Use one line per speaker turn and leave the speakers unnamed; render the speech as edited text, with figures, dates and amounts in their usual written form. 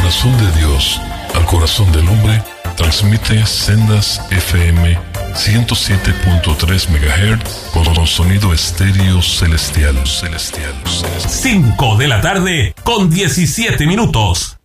corazón de Dios al corazón del hombre, transmite Sendas FM 107.3 MHz con sonido estéreo celestial.
5 de la tarde con 17 minutos.